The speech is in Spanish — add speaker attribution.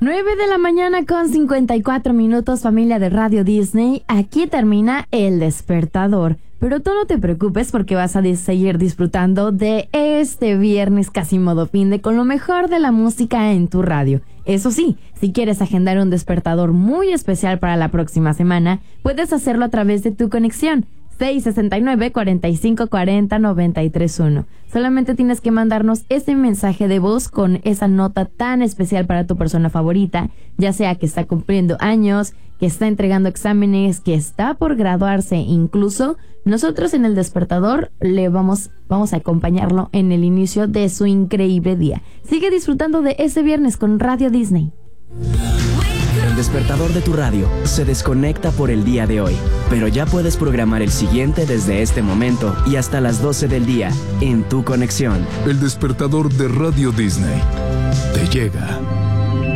Speaker 1: 9 de la mañana con 54 minutos, familia de Radio Disney. Aquí termina El Despertador. Pero tú no te preocupes porque vas a seguir disfrutando de este viernes casi modo fin de con lo mejor de la música en tu radio. Eso sí, si quieres agendar un despertador muy especial para la próxima semana, puedes hacerlo a través de tu conexión 669-4540-931. Solamente tienes que mandarnos ese mensaje de voz con esa nota tan especial para tu persona favorita, ya sea que está cumpliendo años, que está entregando exámenes, que está por graduarse. Incluso nosotros en El Despertador le vamos a acompañarlo en el inicio de su increíble día. Sigue disfrutando de ese viernes con Radio Disney.
Speaker 2: El despertador de tu radio se desconecta por el día de hoy, pero ya puedes programar el siguiente desde este momento y hasta las 12 del día en tu conexión.
Speaker 3: El despertador de Radio Disney te llega.